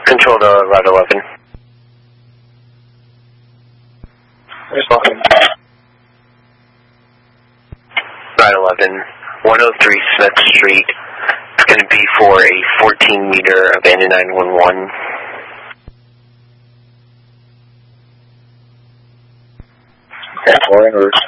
Control to Route 11. Route 11, 103 Smith Street. It's going to be for a 14-meter abandoned 911. Okay, 4 in reverse.